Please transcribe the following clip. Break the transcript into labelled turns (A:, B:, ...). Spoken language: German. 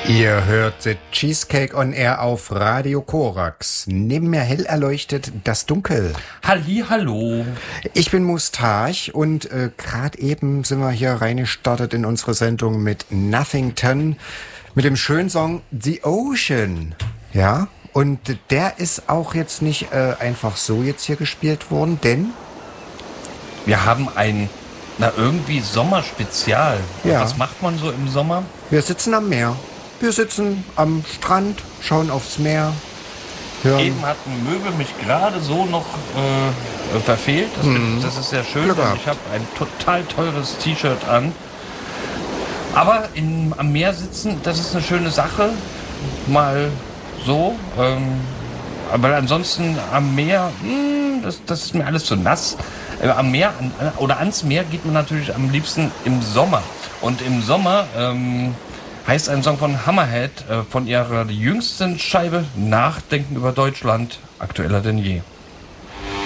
A: Ihr hört The Cheesecake on Air auf Radio Korax. Neben mir hell erleuchtet das Dunkel.
B: Hallo.
A: Ich bin Moustache und gerade eben sind wir hier reingestartet in unsere Sendung mit Nothington, mit dem schönen Song The Ocean. Ja, und der ist auch jetzt nicht einfach so jetzt hier gespielt worden, denn
B: wir haben ein, irgendwie Sommerspezial.
A: Ja.
B: Was macht man so im Sommer?
A: Wir sitzen am Meer. Wir sitzen am Strand, schauen aufs Meer, hören.
B: Eben hat ein Möwe mich gerade so noch verfehlt. Das ist sehr schön.
A: Glück gehabt.
B: Ich habe ein total teures T-Shirt an. Aber am Meer sitzen, das ist eine schöne Sache. Mal so. Aber ansonsten am Meer, das ist mir alles zu nass. Am Meer oder ans Meer geht man natürlich am liebsten im Sommer. Und im Sommer heißt ein Song von Hammerhead von ihrer jüngsten Scheibe Nachdenken über Deutschland, aktueller denn je.